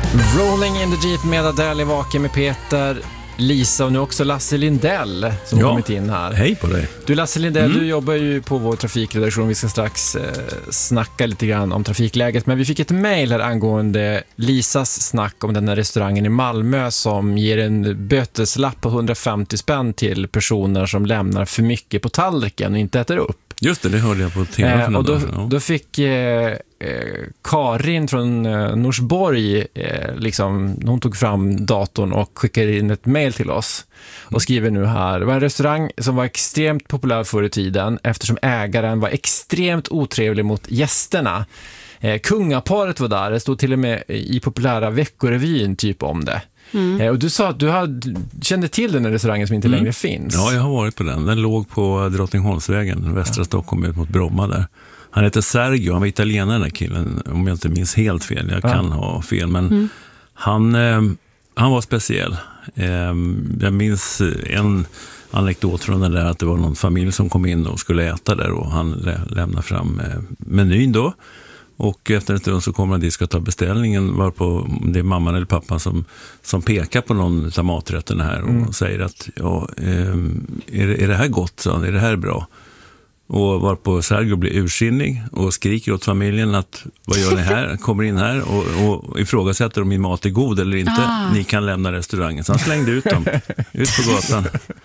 Rolling in the Jeep med Adele, Vaken med Peter, Lisa och nu också Lasse Lindell som har kommit in här. Hej på dig. Du Lasse Lindell, du jobbar ju på vår trafikredaktion. Vi ska strax snacka lite grann om trafikläget. Men vi fick ett mejl här angående Lisas snack om den här restaurangen i Malmö som ger en böteslapp på 150 spänn till personer som lämnar för mycket på tallriken och inte äter upp. Just det hörde jag på tv. Och då fick Karin från Norsborg hon tog fram datorn och skickade in ett mejl till oss och skriver nu här: det var en restaurang som var extremt populär förr i tiden eftersom ägaren var extremt otrevlig mot gästerna. Kungaparet var där, det stod till och med i populära Veckorevyn typ om det. Och du sa att du kände till den här restaurangen som inte längre finns. Ja, jag har varit på den. Den låg på Drottningholmsvägen, västra Stockholm ut mot Bromma där. Han heter Sergio, han var italienare den här killen, om jag inte minns helt fel. Jag kan ha fel, men han var speciell. Jag minns en anekdot från den där att det var någon familj som kom in och skulle äta där och han lämnade fram menyn då. Och efter en stund så kommer han dit ska ta beställningen varpå det är mamman eller pappan som pekar på någon av maträtterna här och säger att är det här gott, så är det här bra? Och varpå Sergio blir ursinnig och skriker åt familjen att vad gör ni här? Kommer in här och ifrågasätter om min mat är god eller inte. Ni kan lämna restaurangen. Så han slängde ut dem ut på gatan.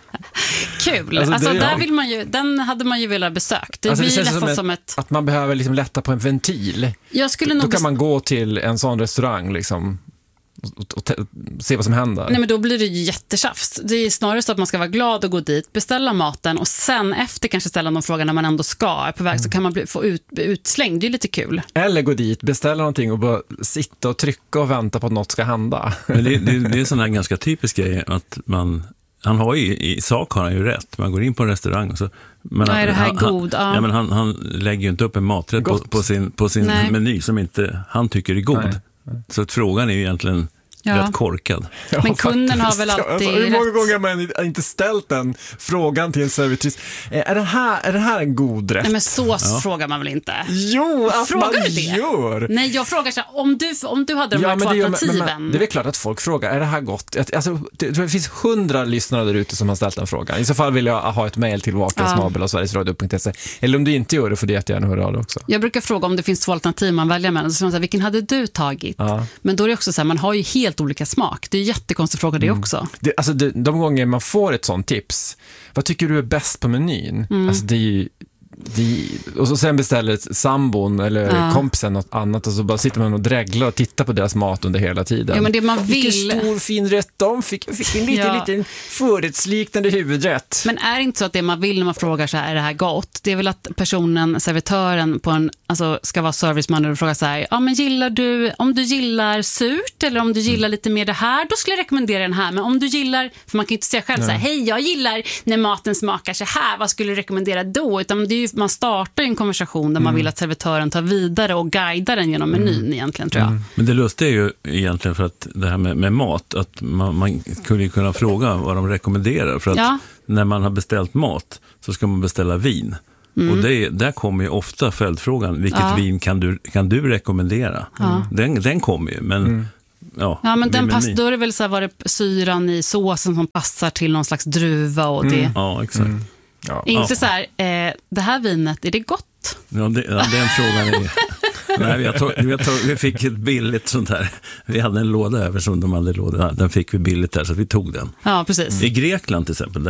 Kul. Alltså där vill man ju, den hade man ju velat besökt. Det blir känns nästan som ett... att man behöver liksom lätta på en ventil. Då kan man gå till en sån restaurang liksom och se vad som händer. Nej, men då blir det ju jättetjafs. Det är snarare så att man ska vara glad och gå dit, beställa maten och sen efter kanske ställa någon fråga när man ändå är på väg så kan man få utslängd. Det är lite kul. Eller gå dit, beställa någonting och bara sitta och trycka och vänta på att något ska hända. Men det är en sån här ganska typisk grej att han har ju, i sak har han ju rätt. Man går in på en restaurang och så... Men är det här god? Men han lägger ju inte upp en maträtt på sin meny som inte han tycker är god. Nej. Så att frågan är ju egentligen rätt korkad. Men kunden har väl alltid hur många gånger har man inte ställt den frågan till en servitris? Är det här en god rätt? Nej, men sås frågar man väl inte? Jo, att frågar man du det? gör. Nej, jag frågar så här, om du hade de här två alternativen. Det är väl klart att folk frågar, är det här gott? Alltså, det finns 100 lyssnare där ute som har ställt den frågan. I så fall vill jag ha ett mejl till vaken@sverigesradio.se. Eller om du inte gör det får du jättegärna höra det också. Jag brukar fråga om det finns två alternativ man väljer mellan. Så man säger, vilken hade du tagit? Men då är det också så här, man har ju helt olika smak. Det är jättekonstigt fråga det också. De gånger man får ett sånt tips, vad tycker du är bäst på menyn? Alltså det är ju och så sen beställer sambon eller kompisen något annat och så bara sitter man och dreglar och tittar på deras mat under hela tiden. Ja, men det man vill... Vilken stor fin rätt de fick en liten förrättsliknande huvudrätt. Men är det inte så att det man vill när man frågar så här, är det här gott? Det är väl att personen, servitören ska vara serviceman och fråga så här, men om du gillar surt eller om du gillar lite mer det här, då skulle jag rekommendera den här. Men om du gillar, för man kan ju inte säga själv så här, hej, jag gillar när maten smakar så här, vad skulle du rekommendera då? Utan det är ju, man startar ju en konversation där man vill att servitören tar vidare och guidar den genom menyn egentligen, tror jag. Men det lustiga är ju egentligen för att det här med mat, att man skulle ju kunna fråga vad de rekommenderar. För att när man har beställt mat så ska man beställa vin. Och där kommer ju ofta följdfrågan, vilket vin kan du rekommendera? Den kommer ju, men... Ja, men då är det väl så här, var det syran i såsen som passar till någon slags druva och det... Ja, exakt. Inte så här, det här vinet, är det gott? Ja, den frågan är... Nej, vi fick ett billigt sånt här. Vi hade en låda över som de hade låda. Den fick vi billigt där, så vi tog den. Ja, precis. I Grekland till exempel,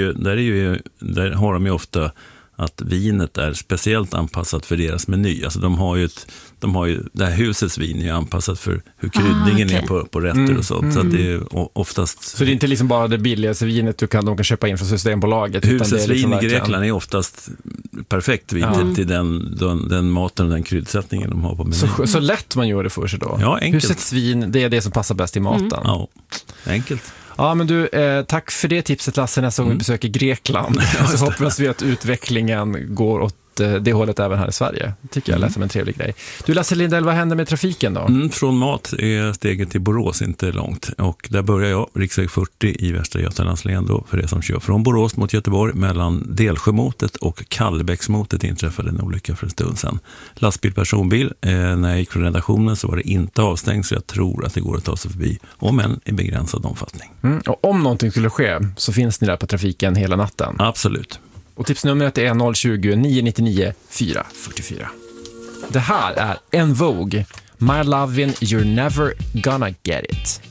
där har de ju ofta att vinet är speciellt anpassat för deras meny. Alltså de har ju det här husets vin är anpassat för hur kryddningen är på rätter och sånt. Så att det är oftast... Så det är inte liksom bara det billigaste vinet de kan köpa in från Systembolaget? Husets utan det är liksom vin i Grekland är oftast perfekt vin till den maten och den kryddsättningen de har på menyn. Så lätt man gör det för sig då? Ja, enkelt. Husets vin, det är det som passar bäst i maten? Ja, enkelt. Ja, men du, tack för det tipset Lasse nästa gång vi besöker Grekland. Så hoppas vi att utvecklingen går åt åt det hållet även här i Sverige. Det tycker jag lät som en trevlig grej. Du Lasse Lindell, vad händer med trafiken då? Från Mat är steget till Borås inte långt. Och där börjar jag, riksväg 40 i Västra Götalands län då, för det som kör från Borås mot Göteborg. Mellan Delsjömotet och Kallbäcksmotet inträffade en olycka för en stund sedan. Lastbil, personbil. När jag gick från redaktionen så var det inte avstängt, så jag tror att det går att ta sig förbi, om än i begränsad omfattning. Och om någonting skulle ske så finns ni där på trafiken hela natten? Absolut. Och tipsnumret är 020-999 444. Det här är En Vogue, My Lovin' You're Never Gonna Get It.